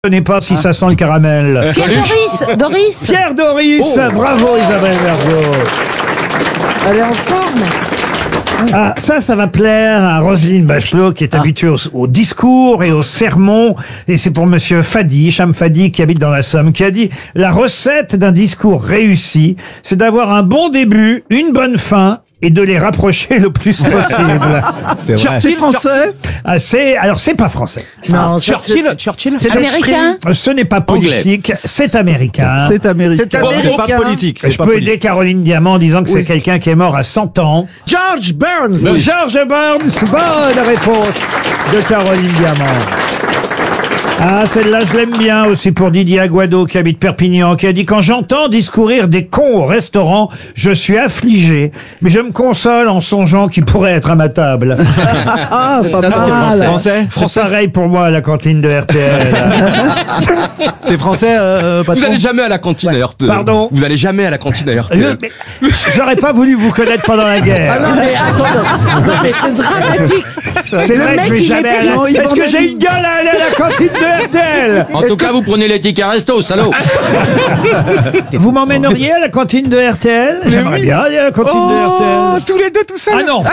Je ne sais pas si ça sent le caramel. Pierre Doris. Pierre Doris, bravo Isabelle Mergo. Elle est en forme. Ah, ça va plaire à Roselyne Bachelot qui est habituée au discours et au sermon. Et c'est pour monsieur Fadi, Cham Fadi, qui habite dans la Somme, qui a dit « La recette d'un discours réussi, c'est d'avoir un bon début, une bonne fin et de les rapprocher le plus possible. » C'est vrai. C'est français? Ah, alors c'est pas français. Non, Churchill. c'est américain. Ce n'est pas politique, c'est américain. C'est américain. Bon, c'est pas politique. Je peux aider Caroline Diamant en disant que c'est quelqu'un qui est mort à 100 ans. George Burns. George Burns, bonne réponse de Caroline Diamant. Ah, celle-là, je l'aime bien aussi pour Didier Aguado, qui habite Perpignan, qui a dit « Quand j'entends discourir des cons au restaurant, je suis affligé, mais je me console en songeant qu'ils pourraient être à ma table. » Ah, pas mal. Français? C'est pareil pour moi à la cantine de RTL. C'est français, Vous patron? allez jamais à la cantine à RTL. Pardon? Vous allez jamais à la cantine à RTL. Mais j'aurais pas voulu vous connaître pendant la guerre. Non mais attends, non mais c'est dramatique. C'est vrai que je vais il jamais est à la... Non, il Est-ce va que même- j'ai une gueule à aller à la cantine de RTL? En tout cas, vous prenez les tickets resto, salaud. Vous m'emmèneriez à la cantine de RTL? J'aimerais bien aller à la cantine de RTL. Tous les deux tout seuls. Ah non.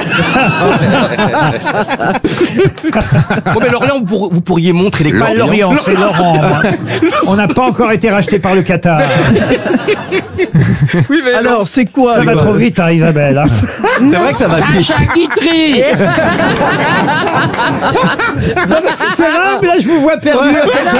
Bon, mais Lorient, vous pourriez montrer les Pas Lorient, c'est Laurent. moi. On n'a pas encore été racheté par le Qatar. Oui, mais Alors, c'est quoi? Ça va trop vite, hein, Isabelle. hein. C'est vrai que ça va vite. Guitry. Non, mais c'est rare, mais là, je vous vois perdu.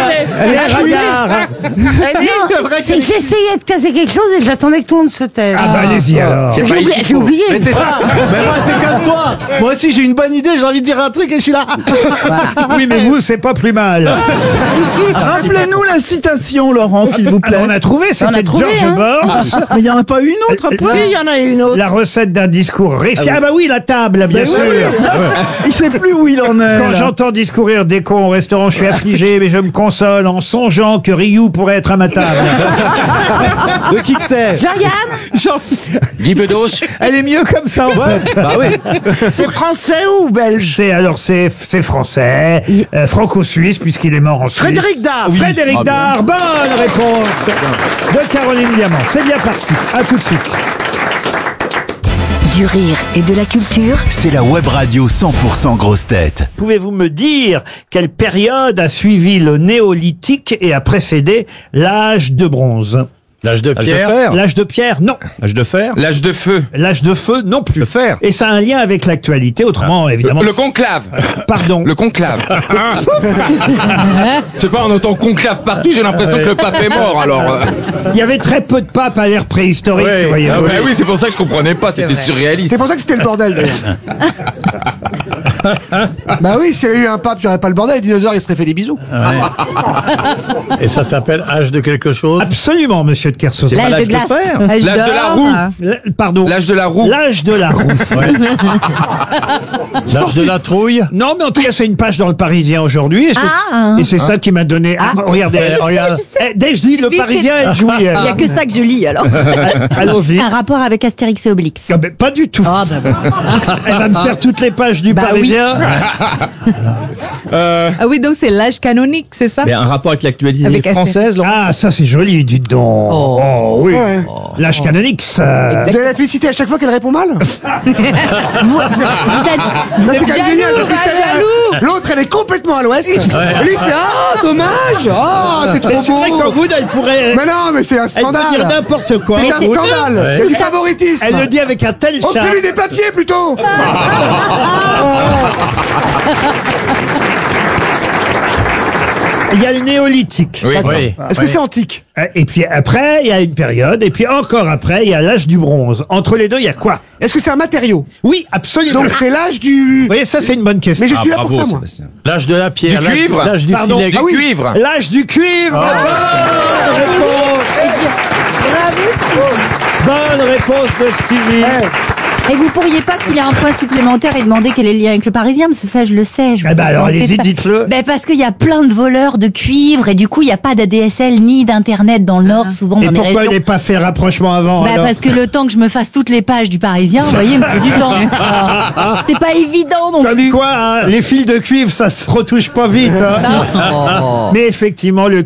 C'est que j'essayais de casser quelque chose et j'attendais que tout le monde se taise. Ah bah allez-y alors. J'ai oublié. J'ai oublié. Mais c'est ça. Mais moi, c'est comme toi. Moi aussi, j'ai une bonne idée. J'ai envie de dire un truc et je suis là. Oui, mais vous, c'est pas plus mal. Rappelez-nous la citation, Laurent, s'il vous plaît. On a trouvé, c'était trouvé, George hein. Burns. Mais il n'y en a pas une autre Si, après? il y en a une autre. La recette d'un discours réussi. Ah bah oui, la table, bien sûr. Il sait plus où il en est. Quand là. j'entends discourir des cons au restaurant, je suis affligé, mais je me console en songeant que Ryu pourrait être à ma table. De qui que c'est? Jean-Yann, Guy Bedos. Elle est mieux comme ça, en fait. Bah oui. c'est français ou belge? C'est français, franco-suisse, puisqu'il est mort en Suisse. Frédéric Dard. Frédéric Dard, bonne réponse de Caroline Diamant. C'est bien parti. À tout de suite. Du rire et de la culture. C'est la web radio 100% grosse tête. Pouvez-vous me dire quelle période a suivi le néolithique et a précédé l'âge de bronze? L'âge de pierre. L'âge de pierre, non. L'âge de fer. L'âge de feu. L'âge de feu, non plus. Le fer. Et ça a un lien avec l'actualité, autrement, évidemment. Le conclave. Pardon. Le conclave. Je sais pas, on entend conclave partout, j'ai l'impression que le pape est mort, alors. Il y avait très peu de papes à l'ère préhistorique, Oui. voyez. Ah ouais, oui, c'est pour ça que je comprenais pas, c'était surréaliste. C'est pour ça que c'était le bordel d'ailleurs. Bah oui, s'il y avait eu un pape, il n'y aurait pas le bordel, les dinosaures ils seraient fait des bisous. Et ça s'appelle âge de quelque chose. Absolument, monsieur de Kersauzon. L'âge de l'âge de glace. fer. L'âge de la roue. Pardon. L'âge de la roue. L'âge de la roue. L'âge de la trouille. Non, mais en tout cas, c'est une page dans le Parisien aujourd'hui. Et c'est ça qui m'a donné... regardez. Regarde. Dès que je dis le Parisien, elle jouit. Il n'y a que ça que je lis alors. Allons-y. Un rapport avec Astérix et Obélix. Ah ben, pas du tout. Elle va me faire toutes les pages du Parisien. Ah oui, donc c'est l'âge canonique, c'est ça? Mais un rapport avec l'actualité Avec française, Laurent. Ah, ça c'est joli, dites donc. Oh, oui. Ouais. L'âge canonique, ça... Vous allez la féliciter à chaque fois qu'elle répond mal. Ça c'est quand même génial. Jaloux, jaloux. L'autre elle est complètement à l'ouest. Elle lui fait ah dommage. Ah c'est trop Mais c'est vrai beau. qu'en Wood, elle pourrait... Mais non mais c'est un Elle peut dire scandale. n'importe quoi. C'est un scandale. Il y a du favoritisme. Elle le dit avec un tel charme. Offrez-lui des papiers plutôt. Il y a le néolithique. Oui. Oui. Est-ce que c'est antique? Et puis après, il y a une période. Et puis encore après, il y a l'âge du bronze. Entre les deux, il y a quoi? Est-ce que c'est un matériau? Oui, absolument. Donc c'est l'âge du... Vous voyez, ça c'est une bonne question. Mais je suis là pour ça moi. L'âge de la pierre. Du l'âge- cuivre. L'âge du Pardon. silex. Du cuivre. L'âge du cuivre. Bonne réponse de Stevie. Et vous pourriez pas filer un point supplémentaire et demander quel est le lien avec le Parisien, parce que ça je le sais. Eh ben alors, allez-y, dites-le. Ben parce qu'il y a plein de voleurs de cuivre et du coup il n'y a pas d'ADSL ni d'internet dans le Nord souvent Et dans les pourquoi il régions. n'est pas fait rapprochement avant Bah alors parce que le temps que je me fasse toutes les pages du Parisien, vous voyez, il me faut du temps. Alors, c'était pas évident non Comme plus. quoi, hein, les fils de cuivre, ça se retouche pas vite. hein. Mais effectivement, le